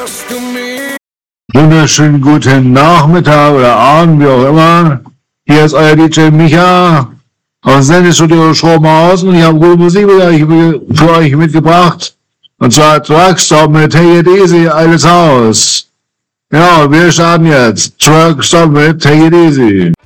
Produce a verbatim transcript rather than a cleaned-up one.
Wunderschönen guten Nachmittag oder Abend, wie auch immer. Hier ist euer D J Micha aus Sendestudio Schrobenhausen und ich habe gute Musik für euch mitgebracht. Und zwar Truckstop mit Take It Easy, Altes Haus. Ja, wir starten jetzt. Truckstop mit Take It Easy.